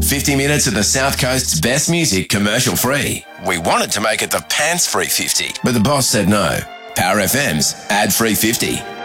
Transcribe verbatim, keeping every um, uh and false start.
fifty minutes of the South Coast's best music commercial free. We wanted to make it the pants free fifty, but the boss said no. Power F M's ad free fifty.